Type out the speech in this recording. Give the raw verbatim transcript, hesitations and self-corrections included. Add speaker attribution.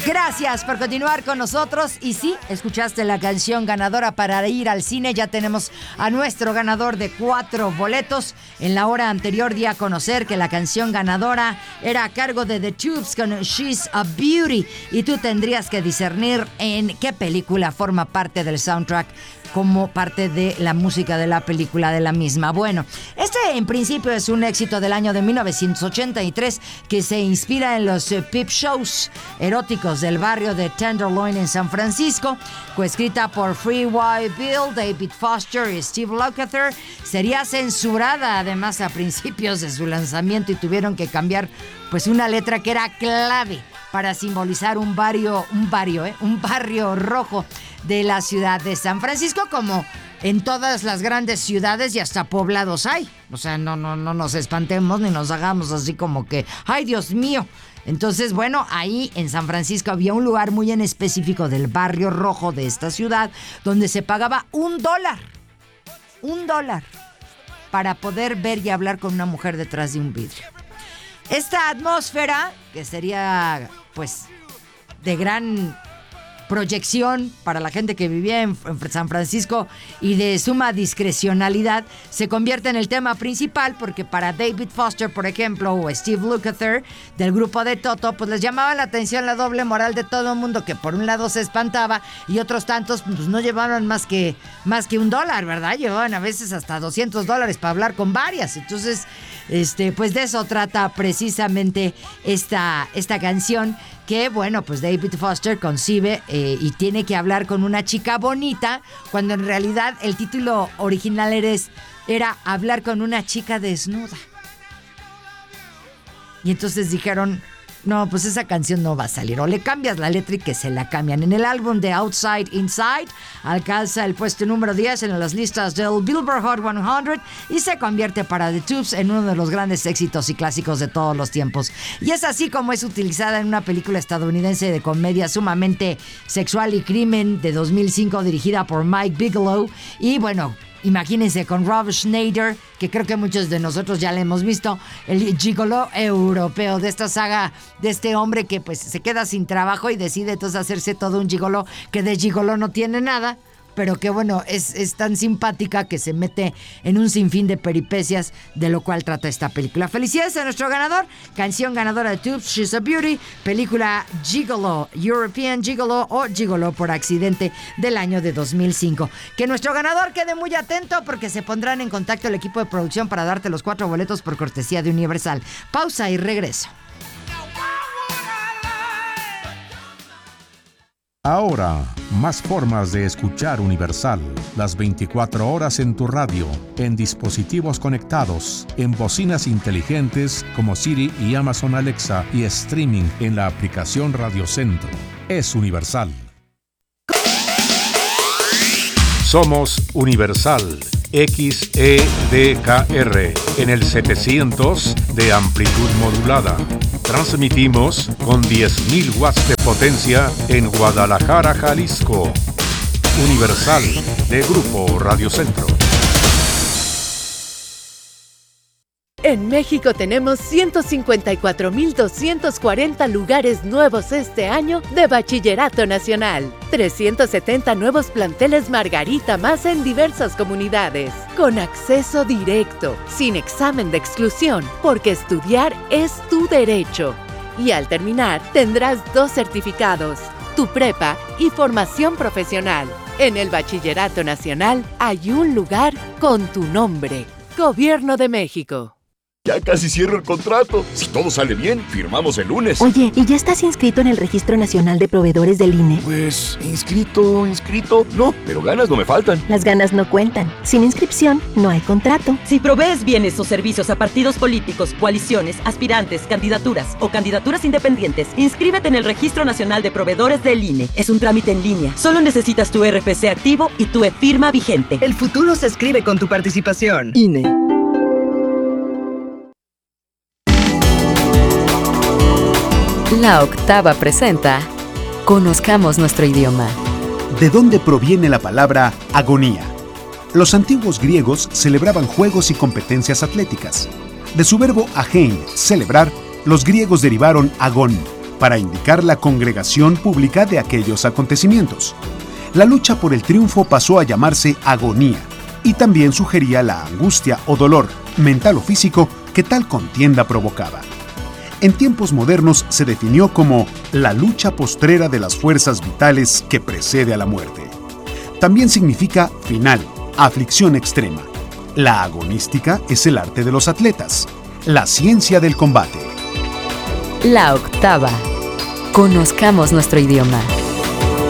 Speaker 1: Gracias por continuar con nosotros. Y sí, escuchaste la canción ganadora para ir al cine. Ya tenemos a nuestro ganador de cuatro boletos. En la hora anterior di a conocer que la canción ganadora era a cargo de The Tubes con She's a Beauty. Y tú tendrías que discernir en qué película forma parte del soundtrack como parte de la música de la película de la misma. Bueno, este en principio es un éxito del año de mil novecientos ochenta y tres que se inspira en los eh, peep shows eróticos del barrio de Tenderloin en San Francisco, coescrita por Free White Bill, David Foster y Steve Lukather. Sería censurada además a principios de su lanzamiento y tuvieron que cambiar pues una letra que era clave para simbolizar un barrio, un barrio, ¿eh? un barrio rojo de la ciudad de San Francisco, como en todas las grandes ciudades y hasta poblados hay. O sea, no, no, no nos espantemos ni nos hagamos así como que, ¡ay, Dios mío! Entonces, bueno, ahí en San Francisco había un lugar muy en específico del barrio rojo de esta ciudad donde se pagaba un dólar, un dólar, para poder ver y hablar con una mujer detrás de un vidrio. Esta atmósfera, que sería, pues, de gran proyección para la gente que vivía en, en San Francisco y de suma discrecionalidad, se convierte en el tema principal porque para David Foster, por ejemplo, o Steve Lukather del grupo de Toto, pues les llamaba la atención la doble moral de todo el mundo, que por un lado se espantaba y otros tantos pues no llevaban más que, más que un dólar, ¿verdad? Llevaban a veces hasta doscientos dólares para hablar con varias. Entonces, este, pues de eso trata precisamente esta, esta canción, que, bueno, pues David Foster concibe eh, y tiene que hablar con una chica bonita, cuando en realidad el título original eres, era hablar con una chica desnuda. Y entonces dijeron, no, pues esa canción no va a salir. O le cambias la letra y que se la cambian. En el álbum de Outside Inside alcanza el puesto número diez en las listas del Billboard Hot cien y se convierte para The Tubes en uno de los grandes éxitos y clásicos de todos los tiempos. Y es así como es utilizada en una película estadounidense de comedia sumamente sexual y crimen de dos mil cinco dirigida por Mike Bigelow. Y bueno, imagínense con Rob Schneider, que creo que muchos de nosotros ya le hemos visto, el gigoló europeo de esta saga, de este hombre que pues se queda sin trabajo y decide entonces hacerse todo un gigoló, que de gigoló no tiene nada, pero que bueno, es, es tan simpática que se mete en un sinfín de peripecias, de lo cual trata esta película. Felicidades a nuestro ganador, canción ganadora de Tubes, She's a Beauty, película Gigolo, European Gigolo o Gigolo por accidente del año de dos mil cinco. Que nuestro ganador quede muy atento porque se pondrán en contacto el equipo de producción para darte los cuatro boletos por cortesía de Universal. Pausa y regreso.
Speaker 2: Ahora, más formas de escuchar Universal. Las veinticuatro horas en tu radio, en dispositivos conectados, en bocinas inteligentes como Siri y Amazon Alexa y streaming en la aplicación Radio Centro. Es Universal. Somos Universal X E D K R en el setecientos de amplitud modulada. Transmitimos con diez mil watts de potencia en Guadalajara, Jalisco. Universal de Grupo Radio Centro.
Speaker 3: En México tenemos ciento cincuenta y cuatro mil doscientos cuarenta lugares nuevos este año de Bachillerato Nacional. trescientos setenta nuevos planteles Margarita más en diversas comunidades. Con acceso directo, sin examen de exclusión, porque estudiar es tu derecho. Y al terminar, tendrás dos certificados, tu prepa y formación profesional. En el Bachillerato Nacional hay un lugar con tu nombre. Gobierno de México.
Speaker 4: Ya casi cierro el contrato. Si todo sale bien, firmamos el lunes.
Speaker 5: Oye, ¿y ya estás inscrito en el Registro Nacional de Proveedores del I N E?
Speaker 4: Pues, inscrito, inscrito, no, pero ganas no me faltan.
Speaker 5: Las ganas no cuentan. Sin inscripción, no hay contrato.
Speaker 6: Si provees bienes o servicios a partidos políticos, coaliciones, aspirantes, candidaturas o candidaturas independientes, inscríbete en el Registro Nacional de Proveedores del I N E. Es un trámite en línea. Solo necesitas tu R F C activo y tu e-firma vigente.
Speaker 7: El futuro se escribe con tu participación.
Speaker 5: I N E.
Speaker 8: La Octava presenta Conozcamos nuestro idioma.
Speaker 9: ¿De dónde proviene la palabra agonía? Los antiguos griegos celebraban juegos y competencias atléticas. De su verbo agein, celebrar, los griegos derivaron agón, para indicar la congregación pública de aquellos acontecimientos. La lucha por el triunfo pasó a llamarse agonía y también sugería la angustia o dolor, mental o físico, que tal contienda provocaba. En tiempos modernos se definió como la lucha postrera de las fuerzas vitales que precede a la muerte. También significa final, aflicción extrema. La agonística es el arte de los atletas, la ciencia del combate.
Speaker 8: La octava. Conozcamos nuestro idioma.